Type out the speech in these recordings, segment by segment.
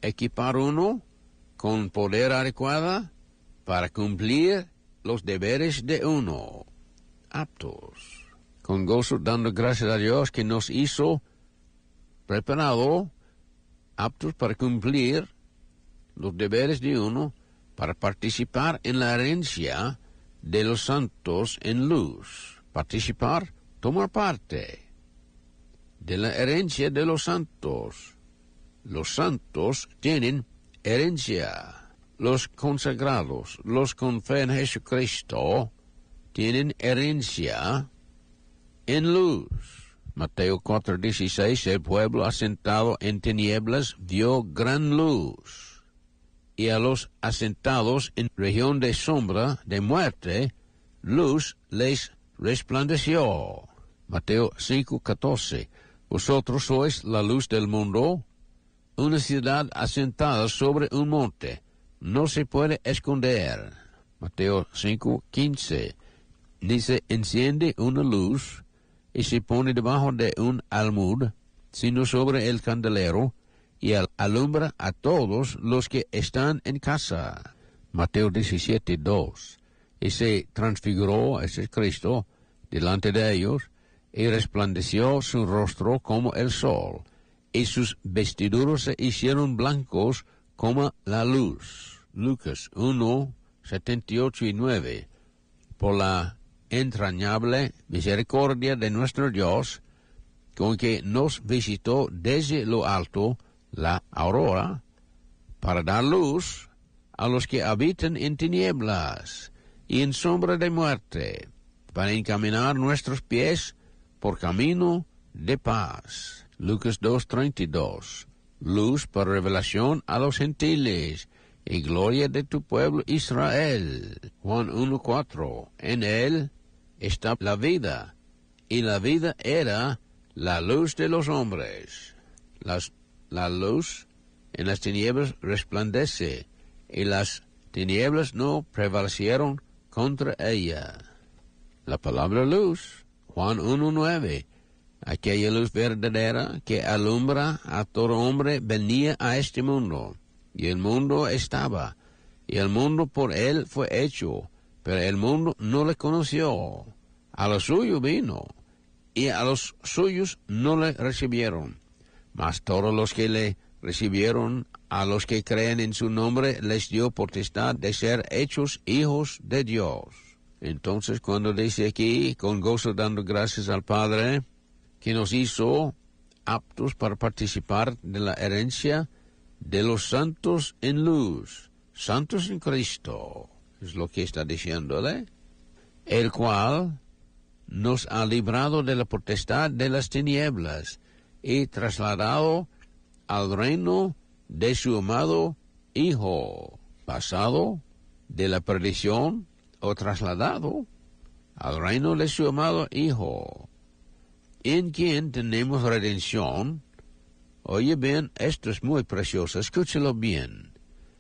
equipar uno con poder adecuado para cumplir los deberes de uno, aptos, con gozo dando gracias a Dios que nos hizo preparado, aptos para cumplir los deberes de uno, para participar en la herencia de los santos en luz. Participar, tomar parte de la herencia de los santos. Los santos tienen herencia. Los consagrados, los con fe en Jesucristo, tienen herencia en luz. Mateo 4:16, el pueblo asentado en tinieblas vio gran luz. Y a los asentados en región de sombra de muerte, luz les resplandeció. Mateo 5:14, vosotros sois la luz del mundo. Una ciudad asentada sobre un monte no se puede esconder. Mateo 5:15, ni se enciende una luz y se pone debajo de un almud, sino sobre el candelero, y alumbra a todos los que están en casa. Mateo 17:2, y se transfiguró, ese es Cristo, delante de ellos, y resplandeció su rostro como el sol, y sus vestiduras se hicieron blancos como la luz. Lucas 1:78-9, por la entrañable misericordia de nuestro Dios, con que nos visitó desde lo alto la aurora, para dar luz a los que habitan en tinieblas y en sombra de muerte, para encaminar nuestros pies por camino de paz. Lucas 2:32, luz para revelación a los gentiles y gloria de tu pueblo Israel. Juan 1:4, en él está la vida, y la vida era la luz de los hombres. La luz en las tinieblas resplandece, y las tinieblas no prevalecieron contra ella. La palabra luz, Juan 1:9, aquella luz verdadera que alumbra a todo hombre venía a este mundo, y el mundo estaba, y el mundo por él fue hecho, pero el mundo no le conoció. A lo suyo vino, y a los suyos no le recibieron. Mas todos los que le recibieron, a los que creen en su nombre, les dio potestad de ser hechos hijos de Dios. Entonces, cuando dice aquí, con gozo dando gracias al Padre, que nos hizo aptos para participar de la herencia de los santos en luz, santos en Cristo, es lo que está diciéndole, el cual nos ha librado de la potestad de las tinieblas y trasladado al reino de su amado Hijo, pasado de la perdición o trasladado al reino de su amado Hijo, en quien tenemos redención. Oye bien, esto es muy precioso, escúchelo bien.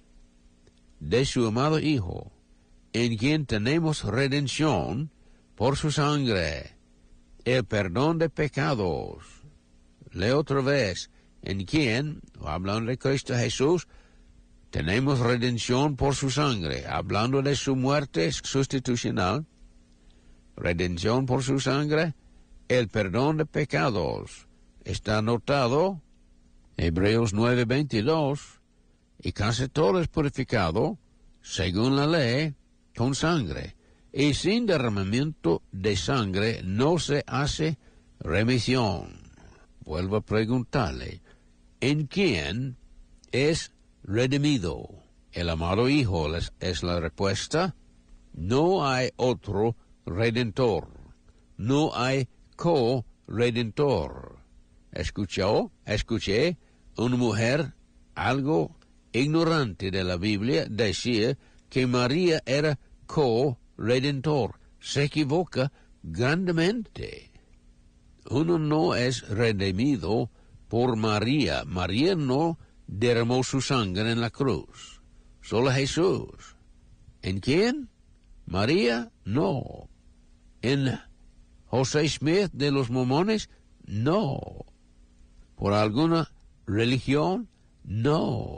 De su amado Hijo, en quien tenemos redención por su sangre, el perdón de pecados. Leo otra vez, en quien, hablando de Cristo Jesús, tenemos redención por su sangre, hablando de su muerte sustitucional, redención por su sangre, el perdón de pecados. Está anotado, Hebreos 9:22, y casi todo es purificado, según la ley, con sangre, y sin derramamiento de sangre no se hace remisión. Vuelvo a preguntarle, ¿en quién es redimido? El amado Hijo es la respuesta. No hay otro redentor. No hay co-redentor. Escuché una mujer algo ignorante de la Biblia decir que María era co-redentor. Se equivoca grandemente. Uno no es redimido por María. María no derramó su sangre en la cruz. Solo Jesús. ¿En quién? María, no. ¿En José Smith de los Mormones? No. ¿Por alguna religión? No.